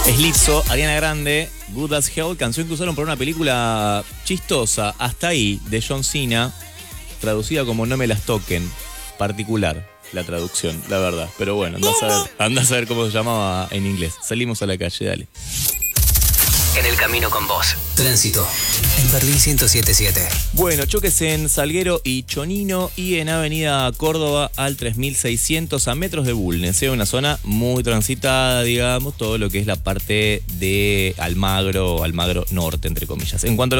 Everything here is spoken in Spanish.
Es Lizzo, Ariana Grande, Good as Hell, canción que usaron para una película chistosa, Hasta ahí, de John Cena, traducida como No me las toquen. Particular la traducción, la verdad. Pero bueno, andá a saber cómo se llamaba en inglés. Salimos a la calle, dale. En el camino con vos. Tránsito. En Berlín 107.7. Bueno, choques en Salguero y Chonino y en Avenida Córdoba al 3600 a metros de Bulnes. Es una zona muy transitada, digamos, todo lo que es la parte de Almagro Norte, entre comillas. En cuanto a